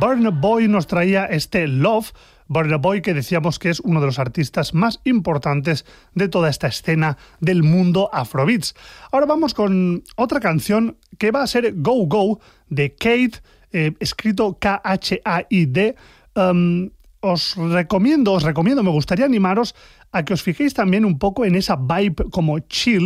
Burna Boy nos traía este Love. Burna Boy, que decíamos que es uno de los artistas más importantes de toda esta escena del mundo Afrobeats. Ahora vamos con otra canción que va a ser Go Go de Khaid, escrito K-H-A-I-D. Os recomiendo, me gustaría animaros a que os fijéis también un poco en esa vibe como chill